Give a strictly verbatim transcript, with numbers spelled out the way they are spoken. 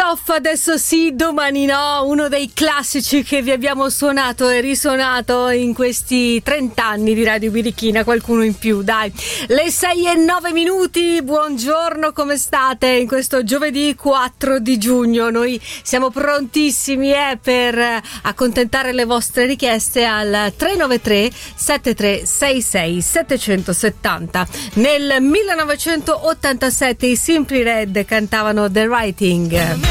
Off, adesso sì, domani no, uno dei classici che vi abbiamo suonato e risuonato in questi trenta anni di Radio Birichina, qualcuno in più, dai. Le sei e nove minuti, buongiorno, come state in questo giovedì quattro di giugno? Noi siamo prontissimi eh, per accontentare le vostre richieste al tre nove tre sette tre sei sei sette sette zero. Nel millenovecentottantasette i Simply Red cantavano The Writing.